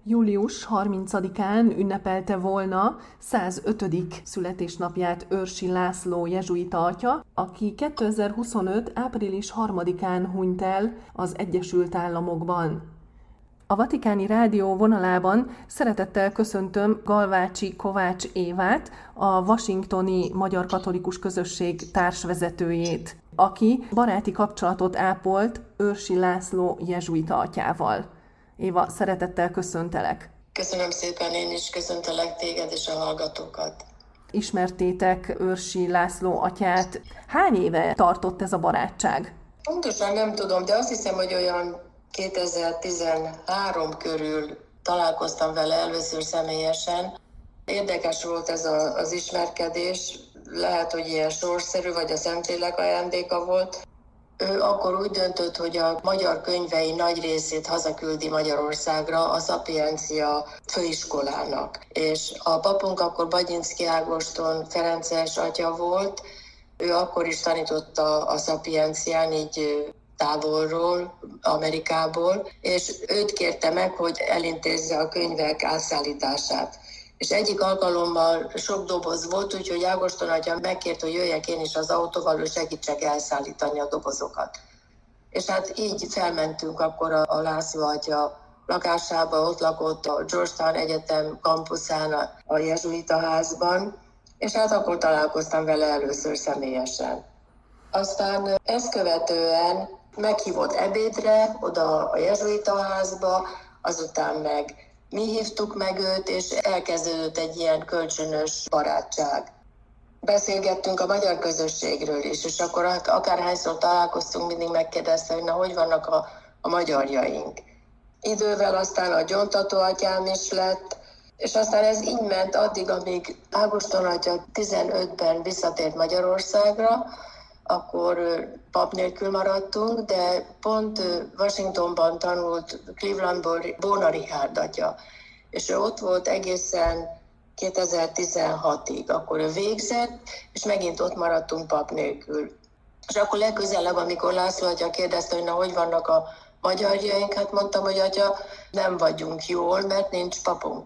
Július 30-án ünnepelte volna 105. születésnapját Őrsi László jezsuita atya, aki 2025. április 3-án hunyt el az Egyesült Államokban. A Vatikáni Rádió vonalában szeretettel köszöntöm Galvácsi Kovács Évát, a washingtoni Magyar Katolikus Közösség társvezetőjét, aki baráti kapcsolatot ápolt Őrsi László jezsuita atyával. Éva, szeretettel köszöntelek. Köszönöm szépen, én is köszöntelek téged és a hallgatókat. Ismertétek Őrsi László atyát. Hány éve tartott ez a barátság? Pontosan nem tudom, de azt hiszem, hogy olyan 2013 körül találkoztam vele először személyesen. Érdekes volt ez az ismerkedés, lehet, hogy ilyen sorszerű, vagy a Szentlélek ajándéka volt. Ő akkor úgy döntött, hogy a magyar könyvei nagy részét hazaküldi Magyarországra a Szapiencia főiskolának. És a papunk akkor Bagyinszky Ágoston ferences atya volt, ő akkor is tanította a Szapiencián, így távolról, Amerikából, és őt kérte meg, hogy elintézze a könyvek átszállítását. És egyik alkalommal sok doboz volt, úgyhogy Ágoston atya megkért, hogy jöjjek én is az autóval, ő segítsek elszállítani a dobozokat. És hát így felmentünk akkor a László atya lakásába, ott lakott a Georgetown Egyetem kampuszán, a jezsuita házban, és hát akkor találkoztam vele először személyesen. Aztán ezt követően meghívott ebédre, oda a jezsuita házba, azután meg mi hívtuk meg őt, és elkezdődött egy ilyen kölcsönös barátság. Beszélgettünk a magyar közösségről is, és akkor akárhányszor találkoztunk, mindig megkérdezte, hogy na, hogy vannak a magyarjaink. Idővel aztán a gyóntató atyám is lett, és aztán ez így ment addig, amíg Ágoston atya 15-ben visszatért Magyarországra, akkor pap nélkül maradtunk, de pont Washingtonban tanult Clevelandból Bóna Richárd atya, és ő ott volt egészen 2016-ig, akkor ő végzett, és megint ott maradtunk pap nélkül. És akkor legközelebb, amikor László atya kérdezte, hogy na, hogy vannak a magyarjaink, hát mondtam, hogy atya, nem vagyunk jól, mert nincs papunk.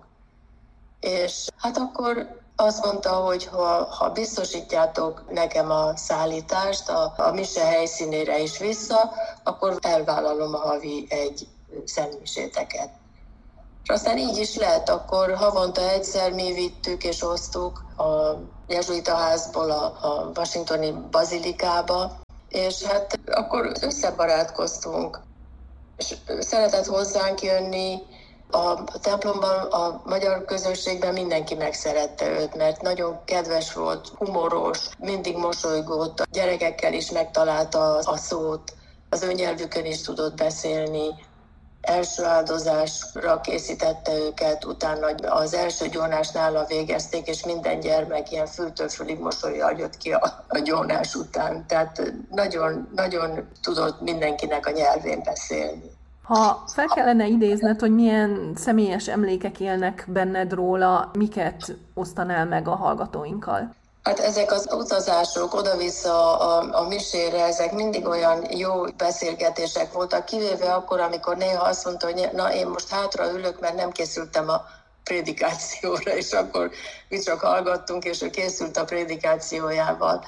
És hát akkor azt mondta, hogy ha biztosítjátok nekem a szállítást a mise helyszínére is vissza, akkor elvállalom a havi egy szentmiséteket. És aztán így is lett, akkor havonta egyszer mi vittük és hoztuk a jezsuita házból a washingtoni bazilikába, és hát akkor összebarátkoztunk, és szeretett hozzánk jönni. A templomban, a magyar közösségben mindenki megszerette őt, mert nagyon kedves volt, humoros, mindig mosolygott, a gyerekekkel is megtalálta a szót, az ő nyelvükön is tudott beszélni, első áldozásra készítette őket, utána az első gyónás nála végezték, és minden gyermek ilyen fültől fülig mosollyal jött ki a gyónás után. Tehát nagyon, nagyon tudott mindenkinek a nyelvén beszélni. Ha fel kellene idézned, hogy milyen személyes emlékek élnek benned róla, miket osztanál meg a hallgatóinkkal? Hát ezek az utazások oda-vissza a misére, ezek mindig olyan jó beszélgetések voltak, kivéve akkor, amikor néha azt mondta, hogy na, én most hátra ülök, mert nem készültem a prédikációra, és akkor mi csak hallgattunk, és ő készült a prédikációjával.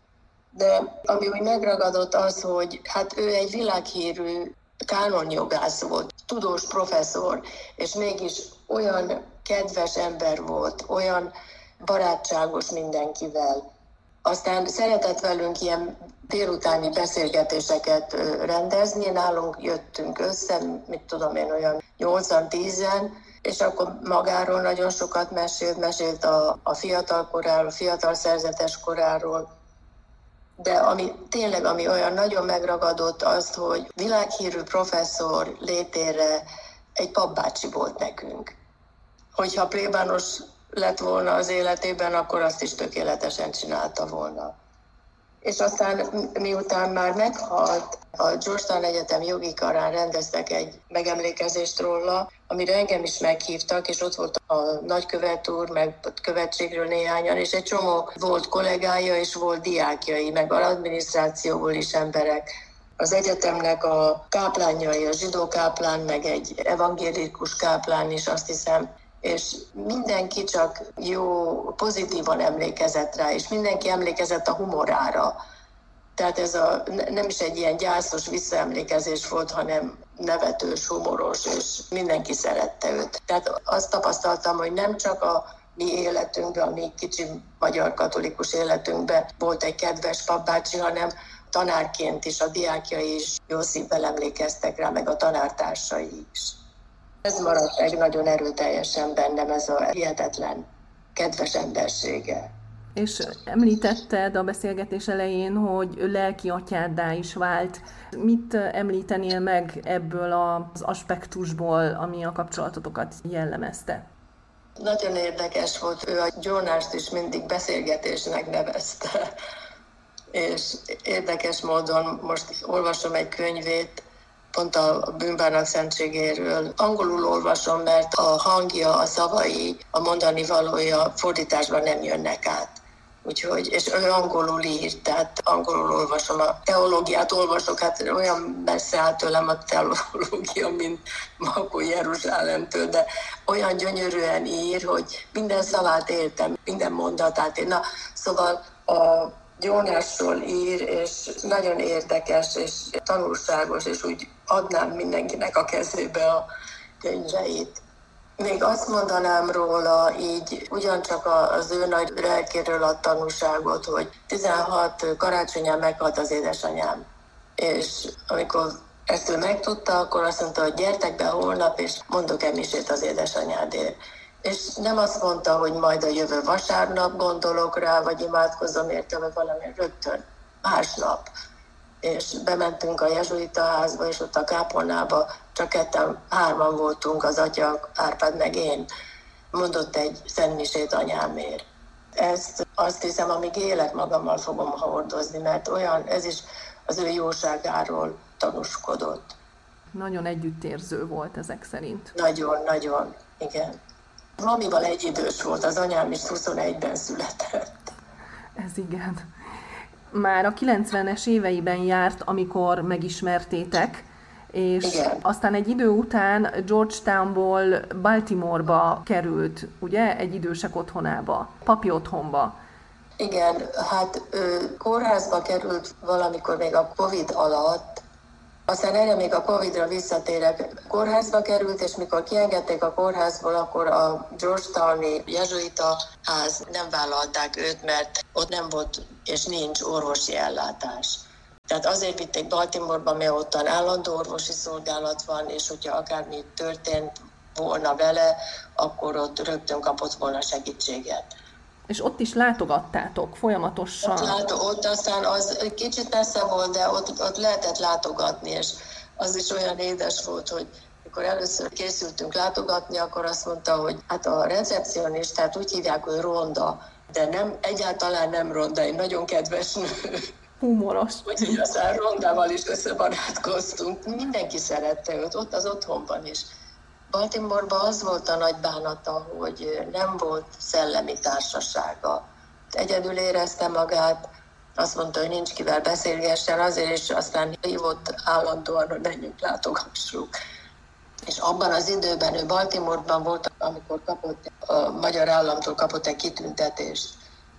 De ami úgy megragadott az, hogy hát ő egy világhírű kánonjogász volt, tudós professzor, és mégis olyan kedves ember volt, olyan barátságos mindenkivel. Aztán szeretett velünk ilyen délutáni beszélgetéseket rendezni, nálunk jöttünk össze, mit tudom én, olyan 8-10-en, és akkor magáról nagyon sokat mesélt a fiatal koráról, a fiatal szerzetes koráról. De ami olyan nagyon megragadott az, hogy világhírű professzor létére egy papbácsi volt nekünk. Hogyha plébános lett volna az életében, akkor azt is tökéletesen csinálta volna. És aztán miután már meghalt, a Georgetown Egyetem jogi karán rendeztek egy megemlékezést róla, amire engem is meghívtak, és ott volt a nagykövet úr, meg a követségről néhányan, és egy csomó volt kollégája, és volt diákjai, meg az adminisztrációból is emberek. az egyetemnek a káplánjai, a zsidó káplán, meg egy evangélikus káplán is, azt hiszem, és mindenki csak jó, pozitívan emlékezett rá, és mindenki emlékezett a humorára. Tehát ez nem is egy ilyen gyászos visszaemlékezés volt, hanem nevetős, humoros, és mindenki szerette őt. Tehát azt tapasztaltam, hogy nem csak a mi életünkben, a mi kicsi magyar katolikus életünkben volt egy kedves papbácsi, hanem tanárként is, a diákjai is jó szívvel emlékeztek rá, meg a tanártársai is. Ez maradt meg nagyon erőteljesen bennem, ez a hihetetlen kedves embersége. És említetted a beszélgetés elején, hogy lelki atyáddá is vált. Mit említenél meg ebből az aspektusból, ami a kapcsolatotokat jellemezte? Nagyon érdekes volt, ő a gyónást is mindig beszélgetésnek nevezte. És érdekes módon most olvasom egy könyvét, pont a bűnbánat szentségéről. Angolul olvasom, mert a hangja, a szavai, a mondani valója fordításban nem jönnek át. Úgyhogy, és ő angolul írt, tehát angolul olvasom, a teológiát olvasok, hát olyan messze áll tőlem a teológia, mint Makó Jeruzsálemtől, de olyan gyönyörűen ír, hogy minden szavát értem, minden mondatát értem. Na, szóval a Jónásról ír, és nagyon érdekes, és tanulságos, és úgy adnám mindenkinek a kezébe a könyveit. Még azt mondanám róla, így ugyancsak az ő nagy lelkéről ad tanúságot, hogy 16 karácsonyán meghalt az édesanyám. És amikor ezt ő megtudta, akkor azt mondta, hogy gyertek be holnap, és mondok misét az édesanyádért. És nem azt mondta, hogy majd a jövő vasárnap gondolok rá, vagy imádkozom érte, vagy valami, rögtön másnap. És bementünk a jezsuita házba, és ott a kápolnába csak hárman voltunk, az atya, Árpád meg én. Mondott egy szentmisét anyámért. Ezt azt hiszem, amíg élek, magammal fogom hordozni, mert olyan, ez is az ő jóságáról tanúskodott. Nagyon együttérző volt ezek szerint. Nagyon, nagyon, igen. Mamival egyidős volt, az anyám is 21-ben született. Ez igen. Már a 90-es éveiben járt, amikor megismertétek, és igen. Aztán egy idő után Georgetownból Baltimoreba került, ugye, egy idősek otthonába, papi otthonba. Igen, hát kórházba került valamikor még a Covid alatt, aztán erre még a Covid-ra visszatérek. Kórházba került, és mikor kiengedték a kórházból, akkor a Georgetowni jezsuita ház nem vállalták őt, mert ott nem volt és nincs orvosi ellátás. Tehát azért vitték Baltimoreba, mert ottan állandó orvosi szolgálat van, és hogyha akármi történt volna vele, akkor ott rögtön kapott volna segítséget. És ott is látogattátok folyamatosan? Ott aztán az kicsit messze volt, de ott lehetett látogatni, és az is olyan édes volt, hogy mikor először készültünk látogatni, akkor azt mondta, hogy hát a recepcionistát úgy hívják, hogy Ronda, de nem, egyáltalán nem Ronda, egy nagyon kedves nő. Humoros. Úgyhogy aztán Rondával is összebarátkoztunk. Mindenki szerette őt, ott az otthonban is. Baltimoreban az volt a nagy bánata, hogy nem volt szellemi társasága. Egyedül érezte magát, azt mondta, hogy nincs kivel beszélgessen, azért is aztán hívott állandóan, hogy menjünk, látogassuk. És abban az időben ő Baltimoreban volt, amikor a magyar államtól kapott egy kitüntetést.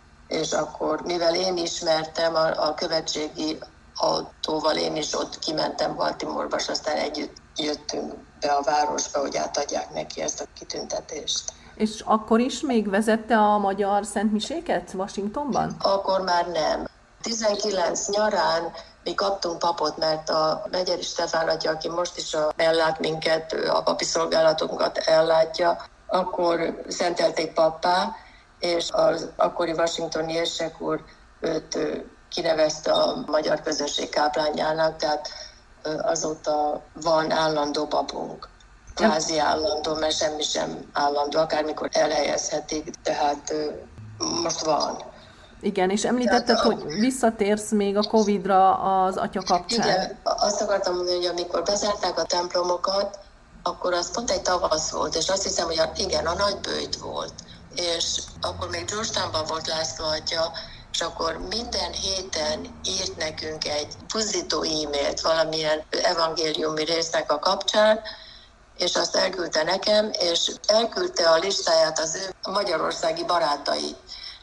És akkor, mivel én ismertem, a követségi autóval én is ott kimentem Baltimoreba, és aztán együtt jöttünk be a városba, hogy átadják neki ezt a kitüntetést. És akkor is még vezette a magyar szentmiséket Washingtonban? Akkor már nem. 19 nyarán mi kaptunk papot, mert a Megyeri Stefán atya, aki most is ellát minket, a papi szolgálatunkat ellátja, akkor szentelték pappá, és az akkori washingtoni érsek úr őt kinevezte a magyar közösség káplánjának, tehát azóta van állandó papunk. Kvázi állandó, mert semmi sem állandó, akármikor elhelyezhetik, tehát most van. Igen, és említetted, hogy visszatérsz még a Covid-ra az atya kapcsán. Igen, azt akartam mondani, hogy amikor bezárták a templomokat, akkor az pont egy tavasz volt, és azt hiszem, hogy igen, a nagy bőjt volt. És akkor még Georgetownban volt László atya, és akkor minden héten írt nekünk egy buzdító e-mailt valamilyen evangéliumi résznek a kapcsán, és azt elküldte nekem, és elküldte a listáját az ő magyarországi barátainak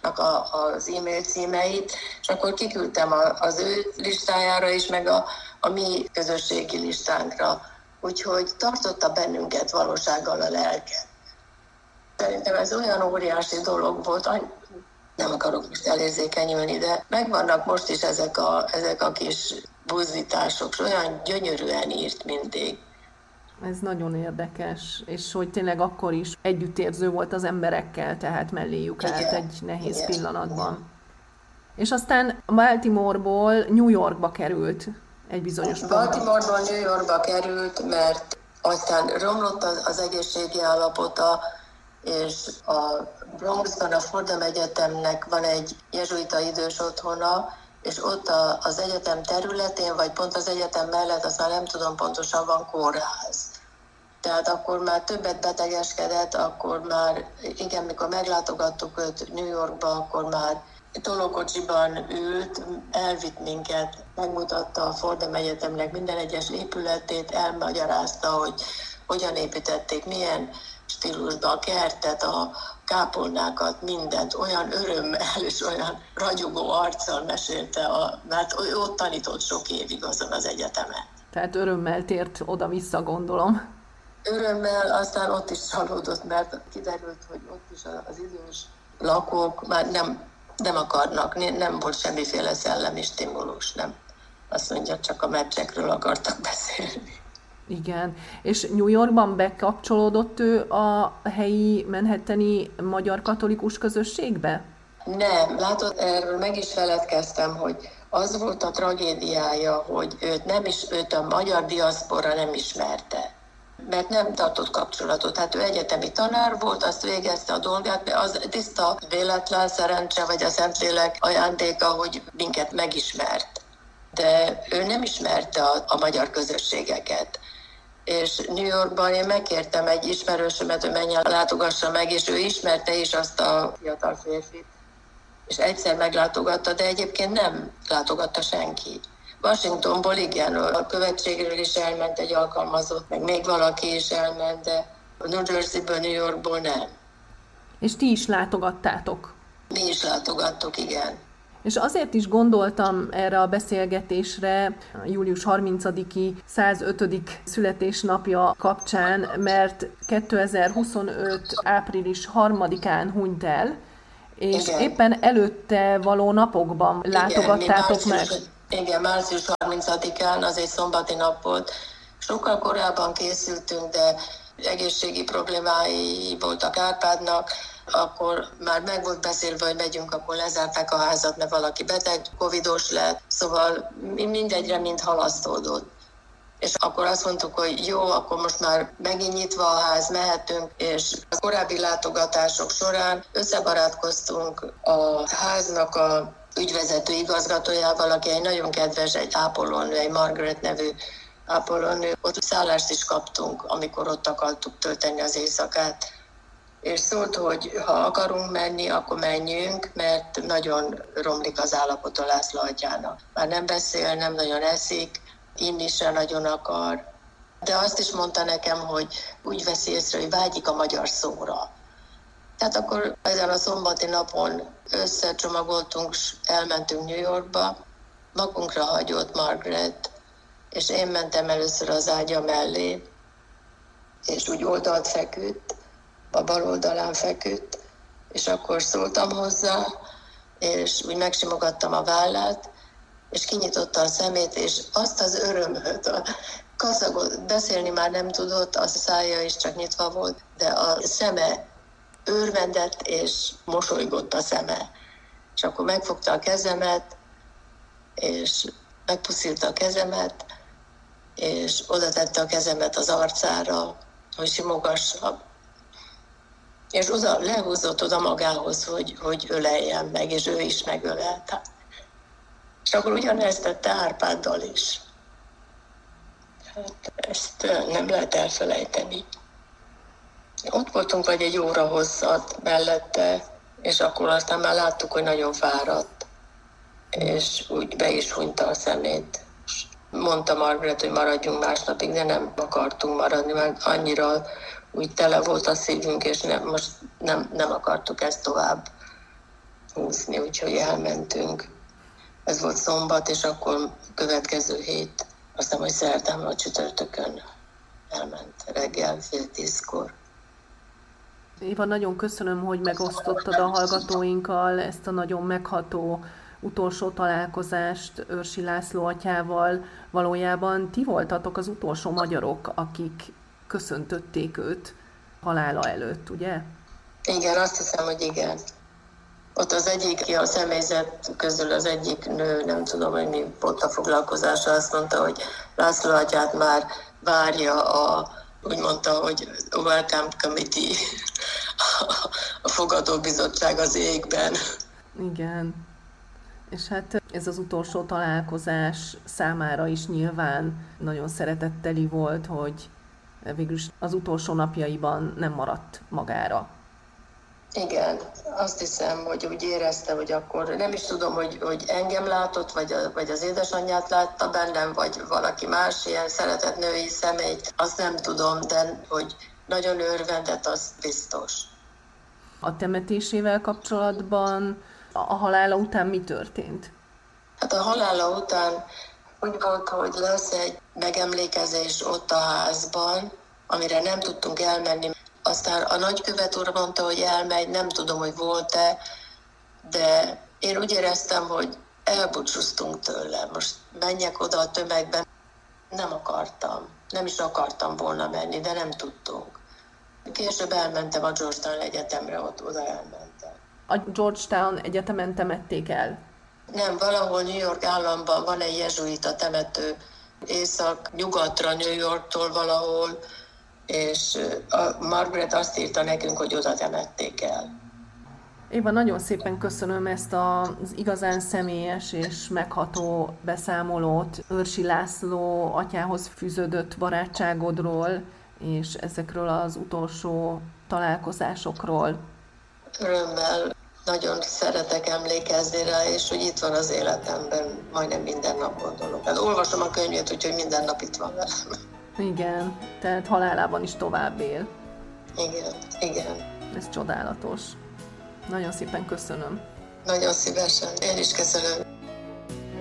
az e-mail címeit, és akkor kiküldtem az ő listájára is, meg a mi közösségi listánkra. Úgyhogy tartotta bennünket valósággal a lelke. Szerintem ez olyan óriási dolog volt, nem akarok most elérzékenyülni, de megvannak most is ezek a kis buzdítások, és olyan gyönyörűen írt mindig. Ez nagyon érdekes, és hogy tényleg akkor is együttérző volt az emberekkel, tehát melléjük állt egy nehéz pillanatban. Igen. És aztán Baltimoreból New Yorkba került egy bizonyos ponton. Baltimoreból New Yorkba került, mert aztán romlott az egészségi állapota, és a Bronxban a Fordham Egyetemnek van egy jezsuita idős otthona, és ott az egyetem területén, vagy pont az egyetem mellett, azt már nem tudom pontosan, van kórház. Tehát akkor már többet betegeskedett, akkor már, igen, mikor meglátogattuk őt New Yorkba, akkor már tolókocsiban ült, elvitt minket, megmutatta a Fordham Egyetemnek minden egyes épületét, elmagyarázta, hogy hogyan építették, milyen stílusban a kertet, a kápolnákat, mindent, olyan örömmel és olyan ragyogó arccal mesélte, mert ő ott tanított sok évig azon az egyetemen. Tehát örömmel tért oda-vissza, gondolom. Örömmel, aztán ott is csalódott, mert kiderült, hogy ott is az idős lakók már nem akarnak, nem volt semmiféle szellemi stimulus, nem. Azt mondja, csak a meccsekről akartak beszélni. Igen, és New Yorkban bekapcsolódott ő a helyi manhattani magyar katolikus közösségbe? Nem, látod, erről meg is feledkeztem, hogy az volt a tragédiája, hogy őt a magyar diaszpora nem ismerte, mert nem tartott kapcsolatot. Tehát ő egyetemi tanár volt, azt végezte a dolgát, de az tiszta véletlen, szerencse vagy a Szentlélek ajándéka, hogy minket megismert. De ő nem ismerte a magyar közösségeket. És New Yorkban én megkértem egy ismerősömet, hogy menjen, látogassa meg, és ő ismerte is azt a fiatal férfit. És egyszer meglátogatta, de egyébként nem látogatta senki. Washingtonból igen, a követségről is elment egy alkalmazott, meg még valaki is elment, de New Jersey-ből, New Yorkból nem. És ti is látogattátok? Mi is látogattuk, igen. És azért is gondoltam erre a beszélgetésre a július 30-i 105. születésnapja kapcsán, mert 2025. április 3-án hunyt el, és igen, éppen előtte való napokban látogattátok meg. Igen, március 30-án, az egy szombati nap volt. Sokkal korábban készültünk, de egészségi problémái voltak Árpádnak, akkor már meg volt beszélve, hogy megyünk, akkor lezárták a házat, mert valaki beteg, covidos lett, szóval mindegyre mind halasztódott. És akkor azt mondtuk, hogy jó, akkor most már megint nyitva a ház, mehetünk, és a korábbi látogatások során összebarátkoztunk a háznak a ügyvezető igazgatójával, aki egy nagyon kedves, egy ápolónő, egy Margaret nevű ápolónő. Ott szállást is kaptunk, amikor ott akartuk tölteni az éjszakát. És szólt, hogy ha akarunk menni, akkor menjünk, mert nagyon romlik az állapota László atyának. Már nem beszél, nem nagyon eszik, inni se nagyon akar. De azt is mondta nekem, hogy úgy veszi észre, hogy vágyik a magyar szóra. Tehát akkor ezen a szombati napon összecsomagoltunk, és elmentünk New Yorkba. Magunkra hagyott Margaret, és én mentem először az ágya mellé, és úgy oldalt feküdt, a bal oldalán feküdt, és akkor szóltam hozzá, és úgy megsimogattam a vállát, és kinyitotta a szemét, és azt az örömöt, a kaszagot, beszélni már nem tudott, a szája is csak nyitva volt, de a szeme örvendett, és mosolygott a szeme. És akkor megfogta a kezemet, és megpuszilta a kezemet, és oda tette a kezemet az arcára, hogy simogassa. És lehúzott oda magához, hogy öleljen meg, és ő is megölelte. És akkor ugyanezt tette Árpáddal is. Hát ezt nem lehet elfelejteni. Ott voltunk vagy egy óra hosszat mellette, és akkor aztán már láttuk, hogy nagyon fáradt. és úgy be is hunyta a szemét. Mondta Margaret, hogy maradjunk másnapig, de nem akartunk maradni, mert annyira úgy tele volt a szívünk, és most nem akartuk ezt tovább húzni, úgyhogy elmentünk. Ez volt szombat, és akkor következő hét, azt hiszem, hogy szerdán vagy csütörtökön elment reggel 9:30. Éva, nagyon köszönöm, hogy megosztottad a hallgatóinkkal ezt a nagyon megható utolsó találkozást Őrsi László atyával. Valójában ti voltatok az utolsó magyarok, akik köszöntötték őt halála előtt, ugye? Igen, azt hiszem, hogy igen. Ott az egyik, a személyzet közül az egyik nő, nem tudom, hogy mi volt a foglalkozása, azt mondta, hogy László atyát már várja úgy mondta, hogy a Welcome Committee, a fogadóbizottság az égben. Igen. És hát ez az utolsó találkozás számára is nyilván nagyon szeretetteli volt, hogy végülis az utolsó napjaiban nem maradt magára. Igen, azt hiszem, hogy úgy érezte, hogy akkor nem is tudom, hogy engem látott, vagy az édesanyját látta bennem, vagy valaki más ilyen szeretett női személy, azt nem tudom, de hogy nagyon örvendett, az biztos. A temetésével kapcsolatban a halála után mi történt? Hát a halála után úgy volt, hogy lesz egy megemlékezés ott a házban, amire nem tudtunk elmenni. Aztán a nagykövet úr mondta, hogy elmegy, nem tudom, hogy volt-e, de én úgy éreztem, hogy elbúcsúztunk tőle. Most menjek oda a tömegben. Nem akartam. Nem is akartam volna menni, de nem tudtunk. Később elmentem a Georgetown Egyetemre, oda elmentem. A Georgetown Egyetemen temették el? Nem, valahol New York államban van egy jezsuita temető, észak-nyugatra New Yorktól valahol, és a Margaret azt írta nekünk, hogy oda temették el. Éva, nagyon szépen köszönöm ezt az igazán személyes és megható beszámolót Őrsi László atyához fűződött barátságodról, és ezekről az utolsó találkozásokról. Örömmel, nagyon szeretek emlékezni rá, és hogy itt van az életemben, majdnem minden nap gondolok. Hát olvasom a könyvét, úgyhogy minden nap itt van velem. Igen, tehát halálában is tovább él. Igen. Ez csodálatos. Nagyon szépen köszönöm. Nagyon szívesen. Én is köszönöm.